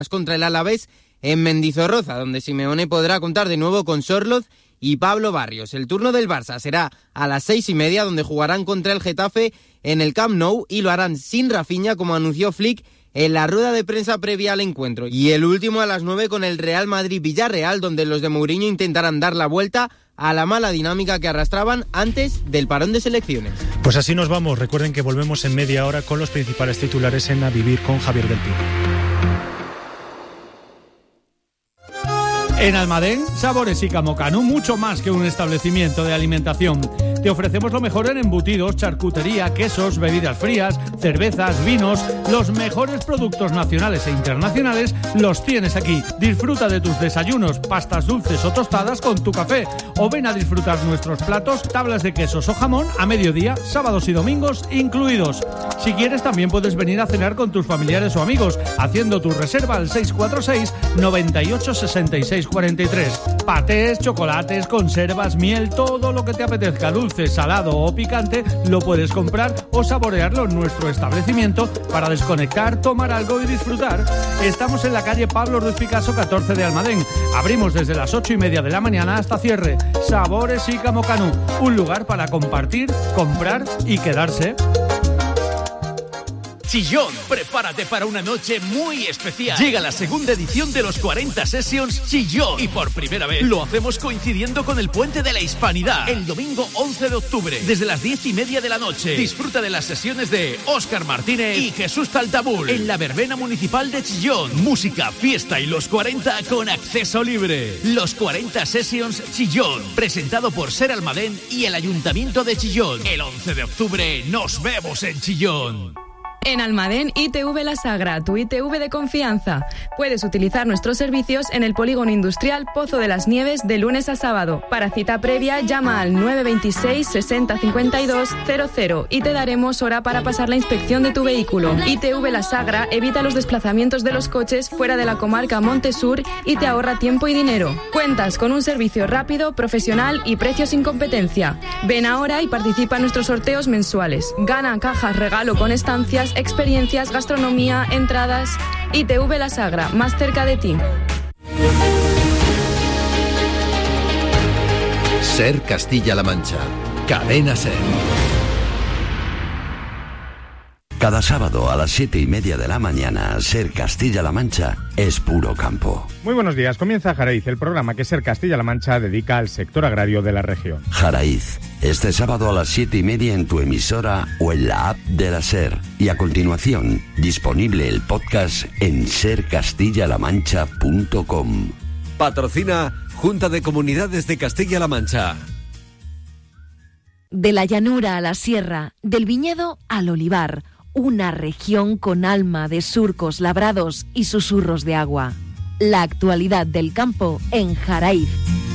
contra el Alavés en Mendizorroza, donde Simeone podrá contar de nuevo con Sorloz y Pablo Barrios. El turno del Barça será a las 6:30, donde jugarán contra el Getafe en el Camp Nou y lo harán sin Rafinha, como anunció Flick en la rueda de prensa previa al encuentro. Y el último a las 9 con el Real Madrid-Villarreal, donde los de Mourinho intentarán dar la vuelta a la mala dinámica que arrastraban antes del parón de selecciones. Pues así nos vamos. Recuerden que volvemos en media hora con los principales titulares en A Vivir con Javier del Pino. En Almadén, Sabores y Camocano, mucho más que un establecimiento de alimentación. Te ofrecemos lo mejor en embutidos, charcutería, quesos, bebidas frías, cervezas, vinos. Los mejores productos nacionales e internacionales los tienes aquí. Disfruta de tus desayunos, pastas dulces o tostadas con tu café. O ven a disfrutar nuestros platos, tablas de quesos o jamón a mediodía, sábados y domingos incluidos. Si quieres, también puedes venir a cenar con tus familiares o amigos, haciendo tu reserva al 646 98 66 43. Patés, chocolates, conservas, miel, todo lo que te apetezca, dulce, salado o picante, lo puedes comprar o saborearlo en nuestro establecimiento para desconectar, tomar algo y disfrutar. Estamos en la calle Pablo Ruiz Picasso 14 de Almadén. Abrimos desde las 8:30 de la mañana hasta cierre. Sabores y Camocano, un lugar para compartir, comprar y quedarse. Chillón, prepárate para una noche muy especial. Llega la segunda edición de los 40 Sessions Chillón y por primera vez lo hacemos coincidiendo con el Puente de la Hispanidad, el domingo 11 de octubre, desde las 10:30 de la noche. Disfruta de las sesiones de Óscar Martínez y Jesús Taltabul en la verbena municipal de Chillón. Música, fiesta y los 40 con acceso libre. Los 40 Sessions Chillón, presentado por Ser Almadén y el Ayuntamiento de Chillón. El 11 de octubre nos vemos en Chillón. En Almadén, ITV La Sagra, tu ITV de confianza. Puedes utilizar nuestros servicios en el Polígono Industrial Pozo de las Nieves de lunes a sábado. Para cita previa, llama al 926 60 52 00 y te daremos hora para pasar la inspección de tu vehículo. ITV La Sagra evita los desplazamientos de los coches fuera de la comarca Montesur y te ahorra tiempo y dinero. Cuentas con un servicio rápido, profesional y precios sin competencia. Ven ahora y participa en nuestros sorteos mensuales. Gana cajas regalo con estancias, experiencias, gastronomía, entradas. ITV La Sagra, más cerca de ti. Ser Castilla-La Mancha. Cadena Ser. Cada sábado a las 7:30 de la mañana, Ser Castilla-La Mancha es puro campo. Muy buenos días, comienza Jaraiz, el programa que Ser Castilla-La Mancha dedica al sector agrario de la región. Jaraiz, este sábado a las 7:30 en tu emisora o en la app de la Ser. Y a continuación, disponible el podcast en sercastillalamancha.com. Patrocina Junta de Comunidades de Castilla-La Mancha. De la llanura a la sierra, del viñedo al olivar, una región con alma de surcos labrados y susurros de agua. La actualidad del campo en Jaraiz.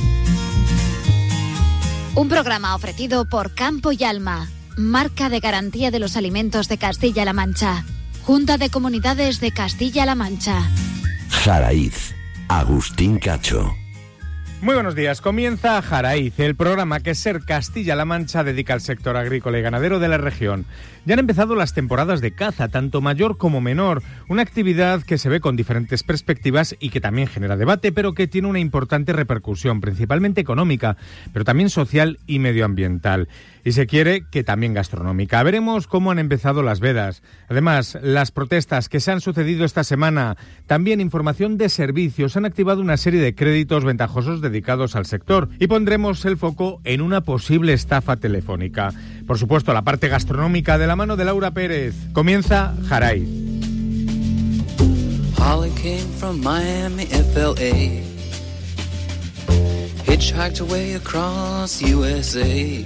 Un programa ofrecido por Campo y Alma, marca de garantía de los alimentos de Castilla-La Mancha. Junta de Comunidades de Castilla-La Mancha. Jaraiz, Agustín Cacho. Muy buenos días, comienza Jaraiz, el programa que Ser Castilla-La Mancha dedica al sector agrícola y ganadero de la región. Ya han empezado las temporadas de caza, tanto mayor como menor, una actividad que se ve con diferentes perspectivas y que también genera debate, pero que tiene una importante repercusión, principalmente económica, pero también social y medioambiental. Y se quiere que también gastronómica. Veremos cómo han empezado las vedas. Además, las protestas que se han sucedido esta semana, también información de servicios, han activado una serie de créditos ventajosos dedicados al sector y pondremos el foco en una posible estafa telefónica. Por supuesto, la parte gastronómica de la mano de Laura Pérez. Comienza Jaraiz. Holly came from Miami, FLA. Hitchhiked away across USA.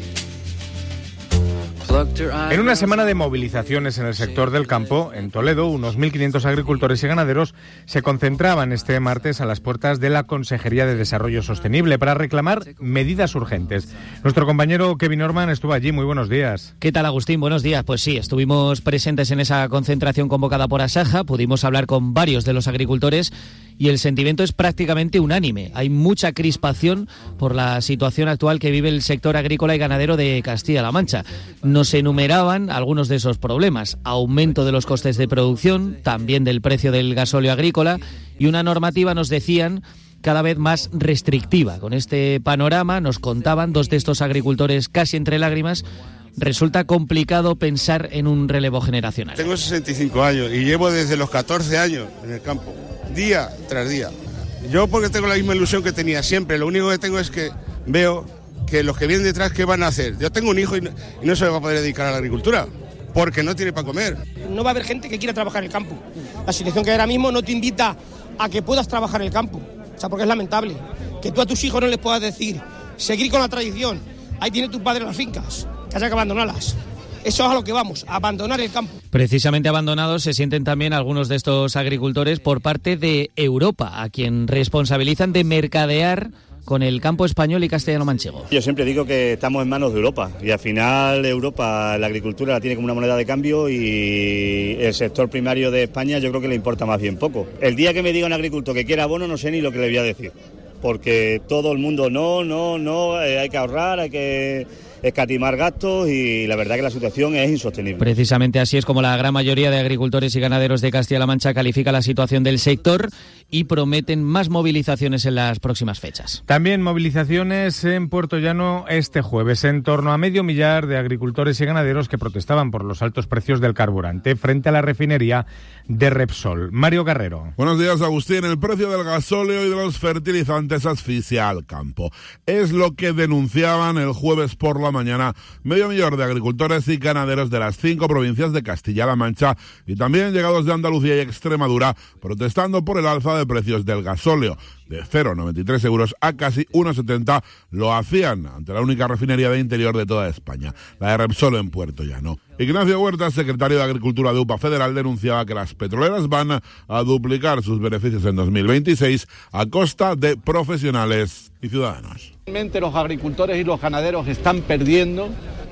En una semana de movilizaciones en el sector del campo, en Toledo, unos 1.500 agricultores y ganaderos se concentraban este martes a las puertas de la Consejería de Desarrollo Sostenible para reclamar medidas urgentes. Nuestro compañero Kevin Orman estuvo allí. Muy buenos días. ¿Qué tal, Agustín? Buenos días. Pues sí, estuvimos presentes en esa concentración convocada por Asaja, pudimos hablar con varios de los agricultores y el sentimiento es prácticamente unánime. Hay mucha crispación por la situación actual que vive el sector agrícola y ganadero de Castilla-La Mancha. Nos enumeraban algunos de esos problemas: aumento de los costes de producción, también del precio del gasóleo agrícola y una normativa, nos decían, cada vez más restrictiva. Con este panorama, nos contaban dos de estos agricultores casi entre lágrimas, resulta complicado pensar en un relevo generacional. Tengo 65 años y llevo desde los 14 años en el campo, día tras día. Yo porque tengo la misma ilusión que tenía siempre, lo único que tengo es que veo que los que vienen detrás, ¿qué van a hacer? Yo tengo un hijo y no se va a poder dedicar a la agricultura, porque no tiene para comer. No va a haber gente que quiera trabajar en el campo. La situación que hay ahora mismo no te invita a que puedas trabajar en el campo. O sea, porque es lamentable que tú a tus hijos no les puedas decir, seguir con la tradición, ahí tiene tu padre las fincas, que haya que abandonarlas. Eso es a lo que vamos, a abandonar el campo. Precisamente abandonados se sienten también algunos de estos agricultores por parte de Europa, a quien responsabilizan de mercadear con el campo español y castellano-manchego. Yo siempre digo que estamos en manos de Europa y al final Europa la agricultura la tiene como una moneda de cambio y el sector primario de España yo creo que le importa más bien poco. El día que me diga un agricultor que quiera abono no sé ni lo que le voy a decir, porque todo el mundo no, hay que ahorrar, hay que escatimar gastos y la verdad que la situación es insostenible. Precisamente así es como la gran mayoría de agricultores y ganaderos de Castilla-La Mancha califica la situación del sector y prometen más movilizaciones en las próximas fechas. También movilizaciones en Puerto Llano este jueves. En torno a 500.000 de agricultores y ganaderos que protestaban por los altos precios del carburante frente a la refinería de Repsol. Mario Carrero. Buenos días, Agustín. El precio del gasóleo y de los fertilizantes asfixia al campo. Es lo que denunciaban el jueves por la mañana 500.000 de agricultores y ganaderos de las 5 provincias de Castilla-La Mancha y también llegados de Andalucía y Extremadura, protestando por el alza de precios del gasóleo. De 0,93 euros a casi 1,70 lo hacían ante la única refinería de interior de toda España, la de Repsol en Puerto Llano. Ignacio Huerta, secretario de Agricultura de UPA Federal, denunciaba que las petroleras van a duplicar sus beneficios en 2026 a costa de profesionales y ciudadanos. Realmente los agricultores y los ganaderos están perdiendo.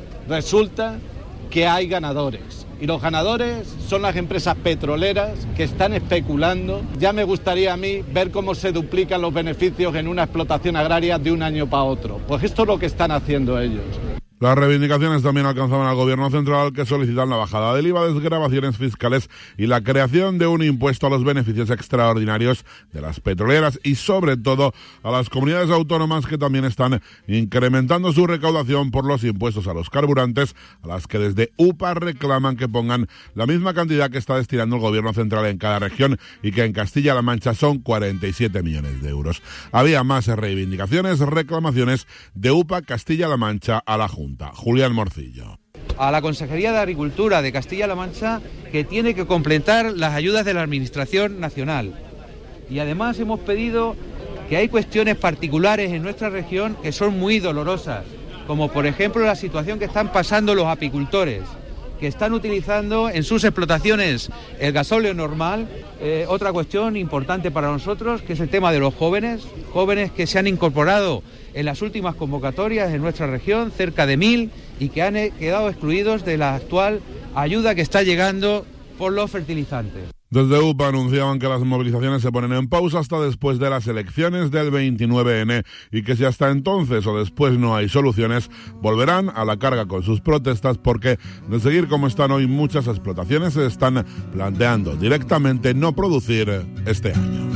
Resulta que hay ganadores. Y los ganadores son las empresas petroleras que están especulando. Ya me gustaría a mí ver cómo se duplican los beneficios en una explotación agraria de un año para otro. Pues esto es lo que están haciendo ellos. Las reivindicaciones también alcanzaban al Gobierno central, que solicitan la bajada del IVA, desgravaciones fiscales y la creación de un impuesto a los beneficios extraordinarios de las petroleras y sobre todo a las comunidades autónomas, que también están incrementando su recaudación por los impuestos a los carburantes, a las que desde UPA reclaman que pongan la misma cantidad que está destinando el Gobierno central en cada región y que en Castilla-La Mancha son 47 millones de euros. Había más reivindicaciones, reclamaciones de UPA Castilla-La Mancha a la Junta. Julián Morcillo. A la Consejería de Agricultura de Castilla-La Mancha, que tiene que completar las ayudas de la Administración Nacional. Y además hemos pedido que hay cuestiones particulares en nuestra región que son muy dolorosas, como por ejemplo la situación que están pasando los apicultores, que están utilizando en sus explotaciones el gasóleo normal. Otra cuestión importante para nosotros, que es el tema de los jóvenes que se han incorporado en las últimas convocatorias en nuestra región, cerca de 1.000, y que han quedado excluidos de la actual ayuda que está llegando por los fertilizantes. Desde UPA anunciaban que las movilizaciones se ponen en pausa hasta después de las elecciones del 29N y que si hasta entonces o después no hay soluciones, volverán a la carga con sus protestas, porque de seguir como están hoy muchas explotaciones se están planteando directamente no producir este año.